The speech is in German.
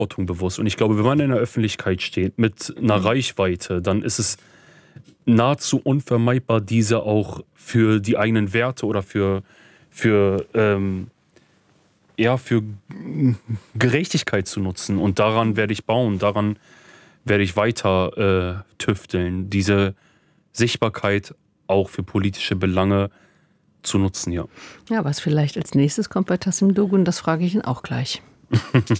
Verantwortung bewusst. Und ich glaube, wenn man in der Öffentlichkeit steht mit einer Reichweite, dann ist es nahezu unvermeidbar, diese auch für die eigenen Werte oder für Gerechtigkeit zu nutzen. Und daran werde ich bauen, daran werde ich weiter tüfteln, diese Sichtbarkeit auch für politische Belange zu nutzen, ja. Ja, was vielleicht als nächstes kommt bei Tassim Dogun, das frage ich ihn auch gleich.